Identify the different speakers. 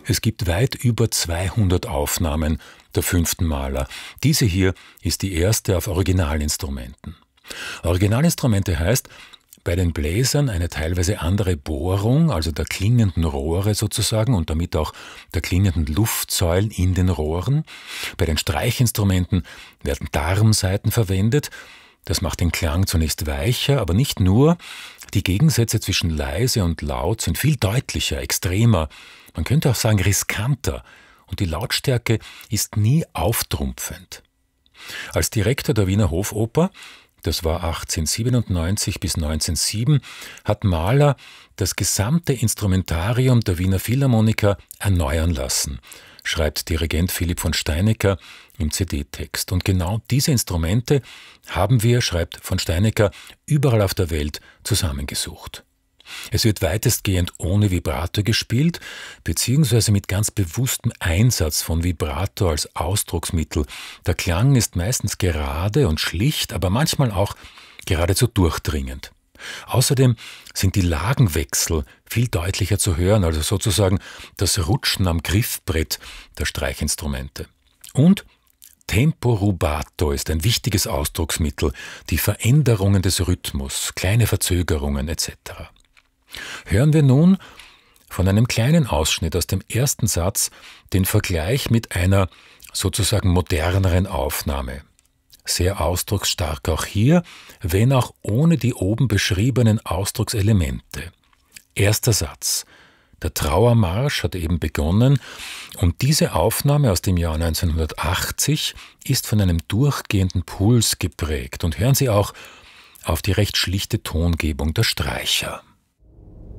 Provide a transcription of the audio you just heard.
Speaker 1: Es gibt weit über 200 Aufnahmen der 5. Mahler. Diese hier ist die erste auf Originalinstrumenten. Originalinstrumente heißt, bei den Bläsern eine teilweise andere Bohrung, also der klingenden Rohre sozusagen und damit auch der klingenden Luftsäulen in den Rohren. Bei den Streichinstrumenten werden Darmsaiten verwendet. Das macht den Klang zunächst weicher, aber nicht nur. Die Gegensätze zwischen leise und laut sind viel deutlicher, extremer. Man könnte auch sagen riskanter. Und die Lautstärke ist nie auftrumpfend. Als Direktor der Wiener Hofoper, das war 1897 bis 1907, hat Mahler das gesamte Instrumentarium der Wiener Philharmoniker erneuern lassen, schreibt Dirigent Philipp von Steinecker im CD-Text. Und genau diese Instrumente haben wir, schreibt von Steinecker, überall auf der Welt zusammengesucht. Es wird weitestgehend ohne Vibrato gespielt, beziehungsweise mit ganz bewusstem Einsatz von Vibrato als Ausdrucksmittel. Der Klang ist meistens gerade und schlicht, aber manchmal auch geradezu durchdringend. Außerdem sind die Lagenwechsel viel deutlicher zu hören, also sozusagen das Rutschen am Griffbrett der Streichinstrumente. Und Tempo rubato ist ein wichtiges Ausdrucksmittel, die Veränderungen des Rhythmus, kleine Verzögerungen etc. Hören wir nun von einem kleinen Ausschnitt aus dem ersten Satz den Vergleich mit einer sozusagen moderneren Aufnahme. Sehr ausdrucksstark auch hier, wenn auch ohne die oben beschriebenen Ausdruckselemente. Erster Satz. Der Trauermarsch hat eben begonnen und diese Aufnahme aus dem Jahr 1980 ist von einem durchgehenden Puls geprägt. Und hören Sie auch auf die recht schlichte Tongebung der Streicher.